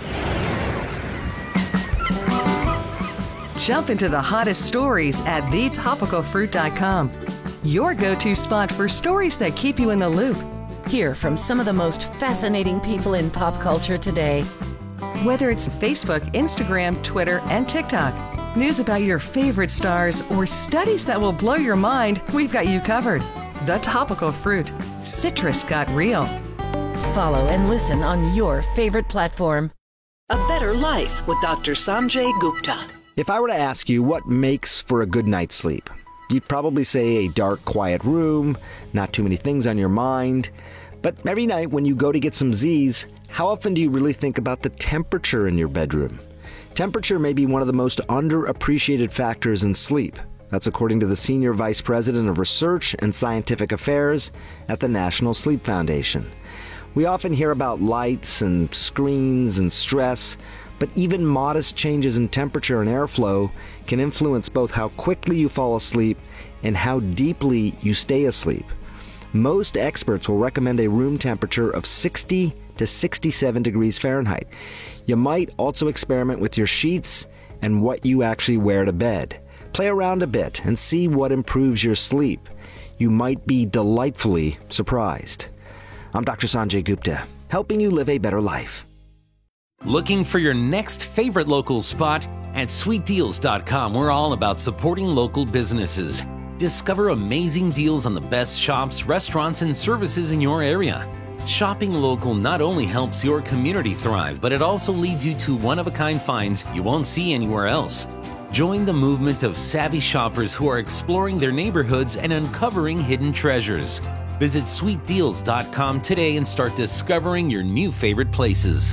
Jump into the hottest stories at thetopicalfruit.com. Your go-to spot for stories that keep you in the loop. Hear from some of the most fascinating people in pop culture today. Whether it's Facebook, Instagram, Twitter, and TikTok, news about your favorite stars, or studies that will blow your mind, we've got you covered. The Topical Fruit. Citrus got real. Follow and listen on your favorite platform. A Better Life with Dr. Sanjay Gupta. If I were to ask you what makes for a good night's sleep, you'd probably say a dark, quiet room, not too many things on your mind. But every night when you go to get some Z's, how often do you really think about the temperature in your bedroom? Temperature may be one of the most underappreciated factors in sleep. That's according to the Senior Vice President of Research and Scientific Affairs at the National Sleep Foundation. We often hear about lights and screens and stress, but even modest changes in temperature and airflow can influence both how quickly you fall asleep and how deeply you stay asleep. Most experts will recommend a room temperature of 60 to 67 degrees Fahrenheit. You might also experiment with your sheets and what you actually wear to bed. Play around a bit and see what improves your sleep. You might be delightfully surprised. I'm Dr. Sanjay Gupta, helping you live a better life. Looking for your next favorite local spot? At sweetdeals.com, we're all about supporting local businesses. Discover amazing deals on the best shops, restaurants, and services in your area. Shopping local not only helps your community thrive, but it also leads you to one-of-a-kind finds you won't see anywhere else. Join the movement of savvy shoppers who are exploring their neighborhoods and uncovering hidden treasures. Visit sweetdeals.com today and start discovering your new favorite places.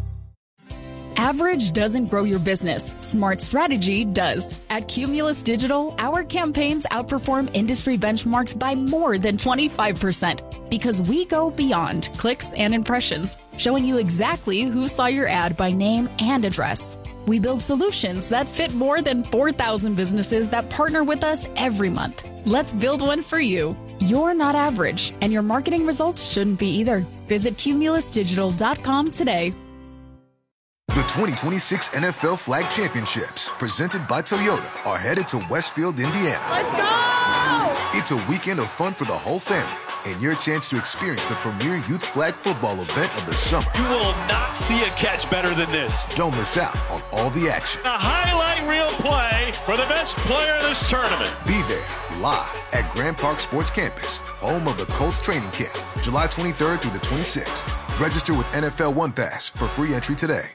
Average doesn't grow your business. Smart strategy does. At Cumulus Digital, our campaigns outperform industry benchmarks by more than 25% because we go beyond clicks and impressions, showing you exactly who saw your ad by name and address. We build solutions that fit more than 4,000 businesses that partner with us every month. Let's build one for you. You're not average, and your marketing results shouldn't be either. Visit cumulusdigital.com today. The 2026 NFL Flag Championships, presented by Toyota, are headed to Westfield, Indiana. Let's go! It's a weekend of fun for the whole family and your chance to experience the premier youth flag football event of the summer. You will not see a catch better than this. Don't miss out on all the action. A highlight reel play for the best player of this tournament. Be there live at Grand Park Sports Campus, home of the Colts training camp, July 23rd through the 26th. Register with NFL One Pass for free entry today.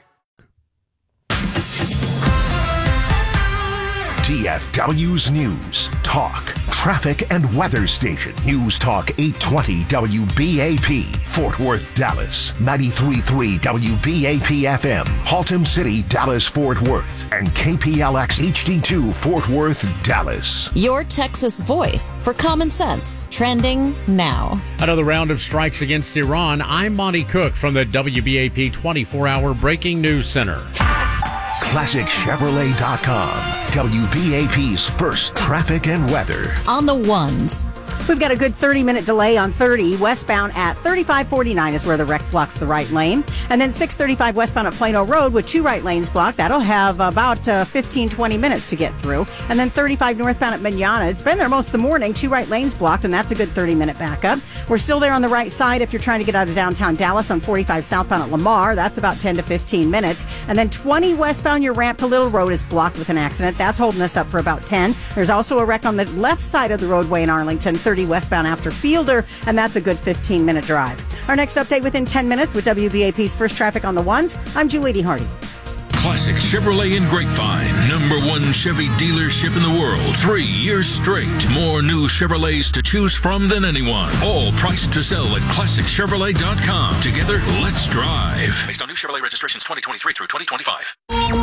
TFW's News, Talk, traffic and weather station. News Talk 820 WBAP. Fort Worth, Dallas. 93.3 WBAP FM. Haltom City, Dallas, Fort Worth. And KPLX HD2 Fort Worth, Dallas. Your Texas voice for common sense. Trending now. Another round of strikes against Iran. I'm Monty Cook from the WBAP 24-hour Breaking News Center. ClassicChevrolet.com. WBAP's first traffic and weather. On the ones. We've got a good 30-minute delay on 30 westbound at 3549 is where the wreck blocks the right lane. And then 635 westbound at Plano Road with 2 right lanes blocked. That'll have about 15-20 minutes to get through. And then 35 northbound at Manana. It's been there most of the morning, 2 right lanes blocked, and that's a good 30-minute backup. We're still there on the right side if you're trying to get out of downtown Dallas on 45 southbound at Lamar. That's about 10 to 15 minutes. And then 20 westbound, your ramp to Little Road is blocked with an accident. That's holding us up for about 10. There's also a wreck on the left side of the roadway in Arlington, 30 westbound after Fielder, and that's a good 15-minute drive. Our next update within 10 minutes with WBAP's first traffic on the ones. I'm Julie D. Hardy. Classic Chevrolet in Grapevine. #1 Chevy dealership in the world. 3 years straight. More new Chevrolets to choose from than anyone. All priced to sell at ClassicChevrolet.com. Together, let's drive. Based on new Chevrolet registrations 2023 through 2025.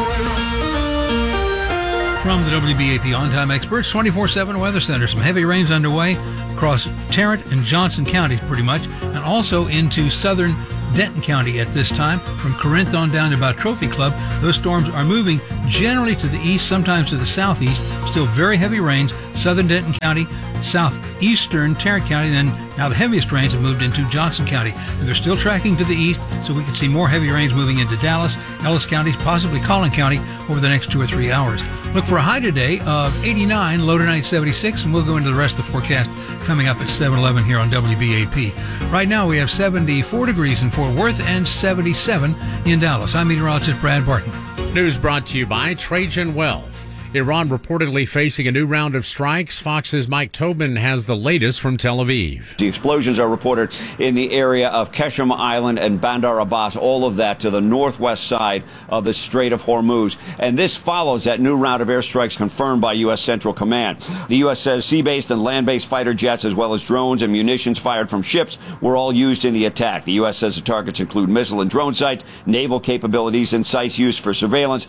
From the WBAP On-Time Experts 24/7 Weather Center, some heavy rains underway across Tarrant and Johnson counties pretty much, and also into southern Denton County at this time. From Corinth on down to about Trophy Club, those storms are moving generally to the east, sometimes to the southeast. Still very heavy rains, southern Denton County, southeastern Tarrant County, and then now the heaviest rains have moved into Johnson County. And they're still tracking to the east, so we can see more heavy rains moving into Dallas, Ellis counties, possibly Collin County over the next 2 or 3 hours. Look for a high today of 89, low tonight 76, and we'll go into the rest of the forecast coming up at 7:11 here on WBAP. Right now we have 74 degrees in Fort Worth and 77 in Dallas. I'm meteorologist Brad Barton. News brought to you by Trajan Wealth. Iran reportedly facing a new round of strikes. Fox's Mike Tobin has the latest from Tel Aviv. The explosions are reported in the area of Keshem Island and Bandar Abbas, all of that to the northwest side of the Strait of Hormuz. And this follows that new round of airstrikes confirmed by U.S. Central Command. The U.S. says sea-based and land-based fighter jets, as well as drones and munitions fired from ships, were all used in the attack. The U.S. says the targets include missile and drone sites, naval capabilities, and sites used for surveillance.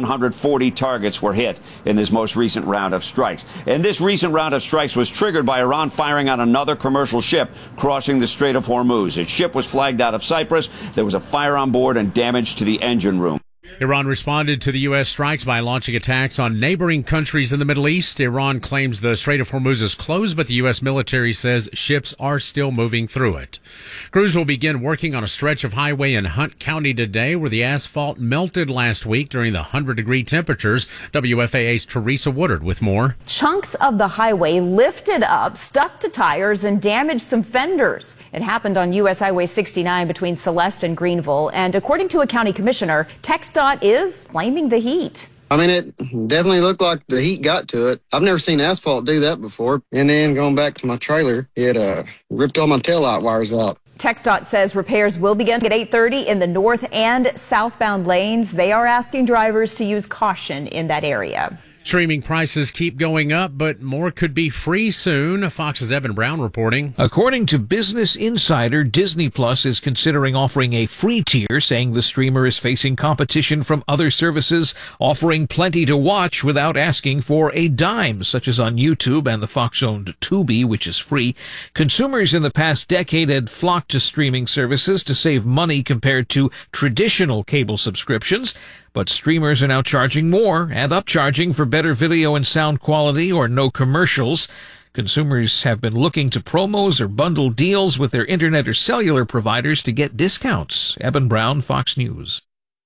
140 targets were hit in this most recent round of strikes. And this recent round of strikes was triggered by Iran firing on another commercial ship crossing the Strait of Hormuz. Its ship was flagged out of Cyprus. There was a fire on board and damage to the engine room. Iran responded to the U.S. strikes by launching attacks on neighboring countries in the Middle East. Iran claims the Strait of Hormuz is closed, but the U.S. military says ships are still moving through it. Crews will begin working on a stretch of highway in Hunt County today where the asphalt melted last week during the 100-degree temperatures. WFAA's Teresa Woodard with more. Chunks of the highway lifted up, stuck to tires, and damaged some fenders. It happened on U.S. Highway 69 between Celeste and Greenville. And according to a county commissioner, TxDOT is blaming the heat. I mean, it definitely looked like the heat got to it. I've never seen asphalt do that before. And then going back to my trailer, it ripped all my taillight wires out. TxDOT says repairs will begin at 8:30 in the north and southbound lanes. They are asking drivers to use caution in that area. Streaming prices keep going up, but more could be free soon. Fox's Evan Brown reporting. According to Business Insider, Disney Plus is considering offering a free tier, saying the streamer is facing competition from other services offering plenty to watch without asking for a dime, such as on YouTube and the Fox-owned Tubi, which is free. Consumers in the past decade had flocked to streaming services to save money compared to traditional cable subscriptions. But streamers are now charging more and upcharging for better video and sound quality or no commercials. Consumers have been looking to promos or bundle deals with their internet or cellular providers to get discounts. Eben Brown, Fox News.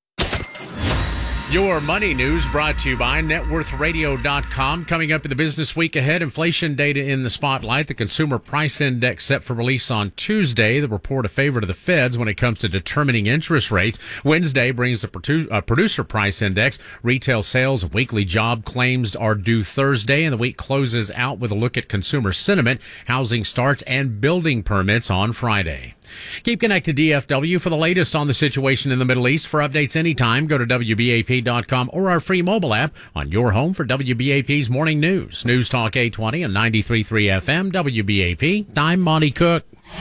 Your money news brought to you by NetWorthRadio.com. Coming up in the business week ahead, inflation data in the spotlight. The Consumer Price Index set for release on Tuesday. The report a favor to the feds when it comes to determining interest rates. Wednesday brings the Producer Price Index. Retail sales and weekly job claims are due Thursday, and the week closes out with a look at consumer sentiment, housing starts, and building permits on Friday. Keep connected to DFW for the latest on the situation in the Middle East. For updates anytime, go to WBAP WBAP.com, or our free mobile app on your home for WBAP's morning news. News Talk 820 and 93.3 FM, WBAP. I'm Monty Cook.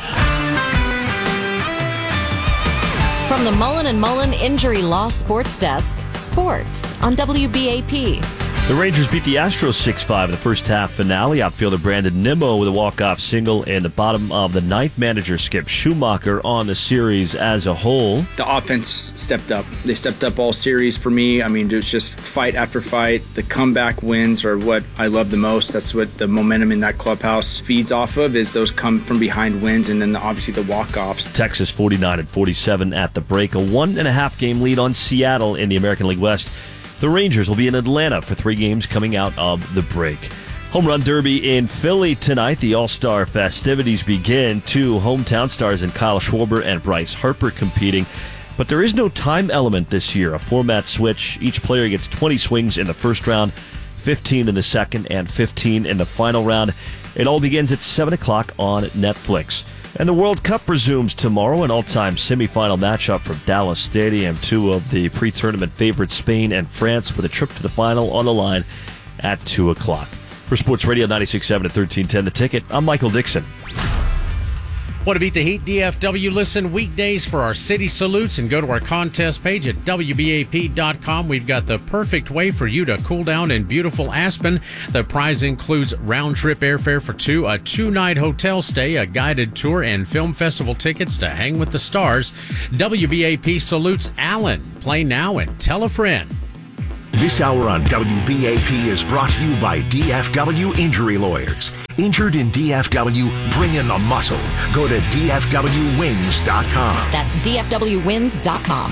From the Mullen & Mullen Injury Law Sports Desk, sports on WBAP. The Rangers beat the Astros 6-5 in the first half finale. Outfielder Brandon Nimmo with a walk-off single in the bottom of the ninth. Manager Skip Schumacher on the series as a whole. The offense stepped up. They stepped up all series for me. I mean, it's just fight after fight. The comeback wins are what I love the most. That's what the momentum in that clubhouse feeds off of, is those come from behind wins, and then obviously the walk-offs. Texas 49-47 at the break. A 1.5 game lead on Seattle in the American League West. The Rangers will be in Atlanta for 3 games coming out of the break. Home Run Derby in Philly tonight. The All-Star festivities begin. 2 hometown stars in Kyle Schwarber and Bryce Harper competing. But there is no time element this year. A format switch. Each player gets 20 swings in the first round, 15 in the second, and 15 in the final round. It all begins at 7 o'clock on Netflix. And the World Cup resumes tomorrow, an all-time semifinal matchup from Dallas Stadium. 2 of the pre-tournament favorites, Spain and France, with a trip to the final on the line at 2 o'clock. For Sports Radio 96.7 at 1310 The Ticket, I'm Michael Dixon. Want to beat the heat? DFW. Listen weekdays for our city salutes and go to our contest page at WBAP.com. We've got the perfect way for you to cool down in beautiful Aspen. The prize includes round-trip airfare for 2, a 2-night hotel stay, a guided tour, and film festival tickets to hang with the stars. WBAP salutes Allen. Play now and tell a friend. This hour on WBAP is brought to you by DFW Injury Lawyers. Injured in DFW, bring in the muscle. Go to DFWWins.com. That's DFWWins.com.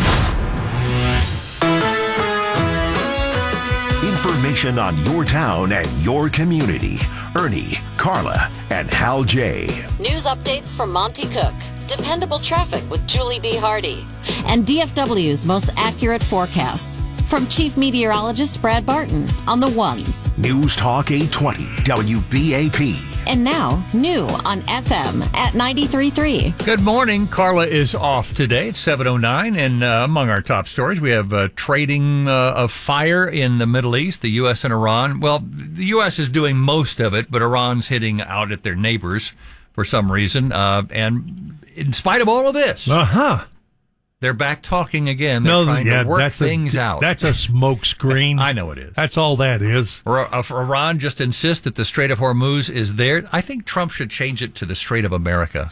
Information on your town and your community. Ernie, Carla, and Hal J. News updates from Monty Cook. Dependable traffic with Julie D. Hardy. And DFW's most accurate forecast. From Chief Meteorologist Brad Barton on the ones. News Talk 820 WBAP. And now, new on FM at 93.3. Good morning. Carla is off today. It's 7:09, and among our top stories, we have trading of fire in the Middle East, the U.S. and Iran. Well, the U.S. is doing most of it, but Iran's hitting out at their neighbors for some reason. And in spite of all of this... They're back talking again. They're trying to work things out. That's a smoke screen. I know it is. That's all that is. Iran just insists that the Strait of Hormuz is there. I think Trump should change it to the Strait of America.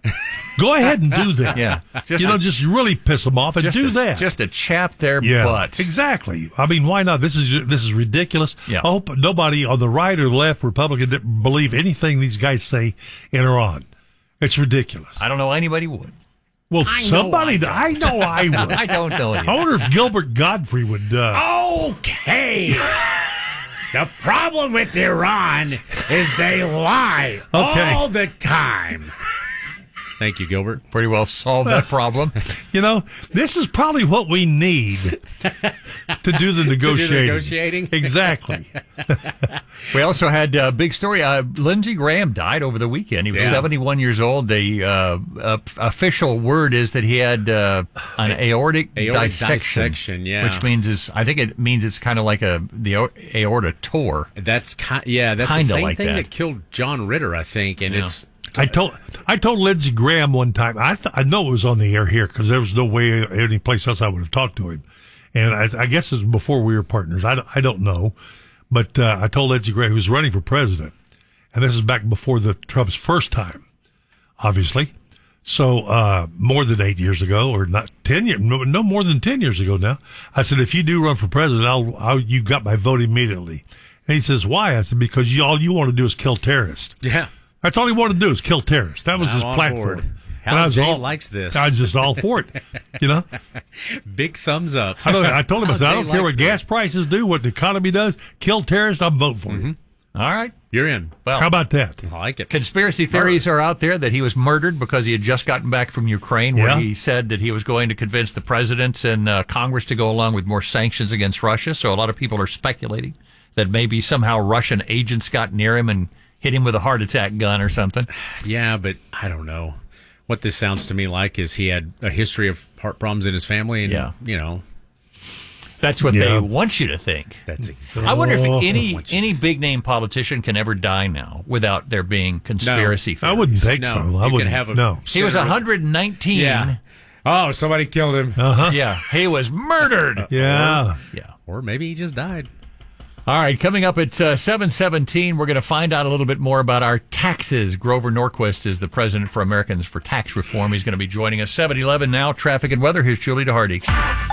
Go ahead and do that. Yeah. Just really piss them off and do that. Just to chap their butts. Exactly. I mean, why not? This is ridiculous. Yeah. I hope nobody on the right or the left, Republican, believe anything these guys say in Iran. It's ridiculous. I don't know anybody would. Well, I know I would. I don't know anybody. I wonder if Gilbert Godfrey would. Okay. The problem with Iran is they lie all the time. Thank you, Gilbert. Pretty well solved that problem. This is probably what we need to do the negotiating. Exactly. We also had a big story. Lindsey Graham died over the weekend. He was 71 years old. The official word is that he had an aortic dissection. Which means it means it's kind of like the aorta tore. That's the same thing that killed John Ritter, I think, and it's. I told Lindsey Graham one time. I know it was on the air here because there was no way any place else I would have talked to him, and I guess it was before we were partners. I don't know, but I told Lindsey Graham he was running for president, and this is back before Trump's first time, obviously. So more than 8 years ago, or not 10 years, no more than 10 years ago now. I said, if you do run for president, you got my vote immediately. And he says, why? I said, because all you want to do is kill terrorists. Yeah. That's all he wanted to do is kill terrorists. That was his platform. Hal J likes this. I was just all for it, Big thumbs up. I told him, I said, I don't care what gas prices do, what the economy does. Kill terrorists, I'm voting for you. All right. You're in. Well, how about that? I like it. Conspiracy theories are out there that he was murdered because he had just gotten back from Ukraine, where he said that he was going to convince the president and Congress to go along with more sanctions against Russia. So a lot of people are speculating that maybe somehow Russian agents got near him and hit him with a heart attack gun or something. Yeah, but I don't know. What this sounds to me like is he had a history of heart problems in his family, and That's what they want you to think. That's exactly. I wonder if any big name politician can ever die now without there being conspiracy theories. I wouldn't think so. I wouldn't. He was 119. Yeah. Oh, somebody killed him. Yeah, he was murdered. Yeah. Or maybe he just died. All right, coming up at 7:17, we're going to find out a little bit more about our taxes. Grover Norquist is the president for Americans for Tax Reform. He's going to be joining us. 7:11 now, traffic and weather. Here's Julie DeHardy.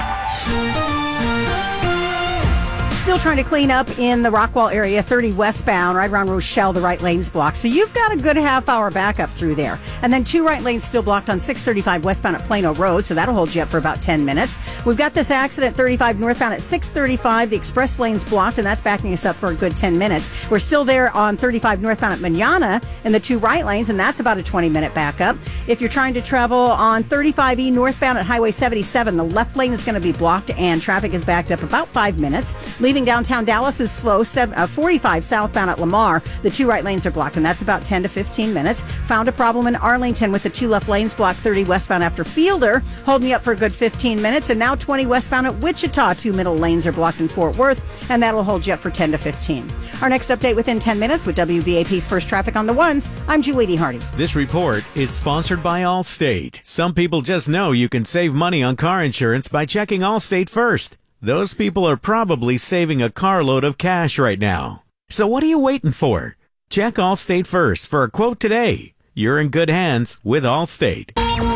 Still trying to clean up in the Rockwall area, 30 westbound, right around Rochelle, the right lane's blocked. So you've got a good half-hour backup through there. And then 2 right lanes still blocked on 635 westbound at Plano Road, so that'll hold you up for about 10 minutes. We've got this accident 35 northbound at 635. The express lane's blocked, and that's backing us up for a good 10 minutes. We're still there on 35 northbound at Manana in the 2 right lanes, and that's about a 20-minute backup. If you're trying to travel on 35E northbound at Highway 77, the left lane is going to be blocked, and traffic is backed up about 5 minutes. Leaving downtown Dallas is slow. 45 southbound at Lamar, the 2 right lanes are blocked, and that's about 10 to 15 minutes. Found a problem in Arlington with the 2 left lanes blocked. 30 westbound after Fielder, holding you up for a good 15 minutes. And now 20 westbound at Wichita, 2 middle lanes are blocked in Fort Worth, and that'll hold you up for 10 to 15. Our next update within 10 minutes with WBAP's First Traffic on the Ones. I'm Julie DeHardy. This report is sponsored by Allstate. Some people just know you can save money on car insurance by checking Allstate first. Those people are probably saving a carload of cash right now. So what are you waiting for? Check Allstate first for a quote today. You're in good hands with Allstate.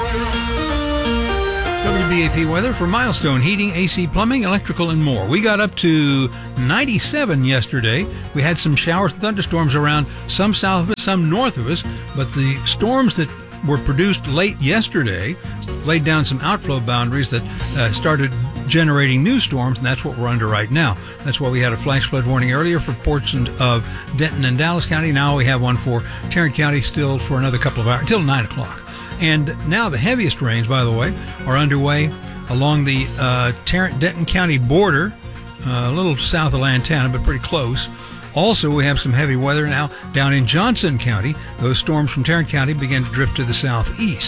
WBAP weather for Milestone Heating, AC Plumbing, Electrical, and more. We got up to 97 yesterday. We had some showers and thunderstorms around, some south of us, some north of us, but the storms that were produced late yesterday laid down some outflow boundaries that started generating new storms, and that's what we're under right now. That's why we had a flash flood warning earlier for portions of Denton and Dallas County. Now we have one for Tarrant County still for another couple of hours, until 9 o'clock. And now the heaviest rains, by the way, are underway along the Tarrant-Denton County border, a little south of Lantana, but pretty close. Also, we have some heavy weather now down in Johnson County. Those storms from Tarrant County began to drift to the southeast.